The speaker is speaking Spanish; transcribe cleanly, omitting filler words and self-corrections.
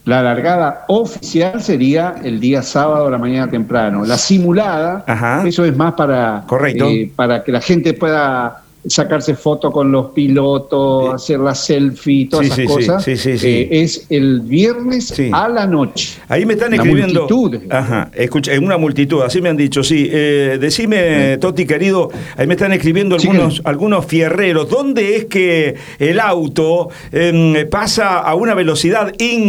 La largada oficial sería el día sábado a la mañana temprano. La simulada, Ajá. eso es más para que la gente pueda sacarse fotos con los pilotos, hacer la selfie, todas esas cosas. Es el viernes a la noche. Ahí me están una escribiendo. Multitud. Ajá, escucha, en una multitud, así me han dicho, sí. Decime, Toti querido, ahí me están escribiendo algunos fierreros. ¿Dónde es que el auto pasa a una velocidad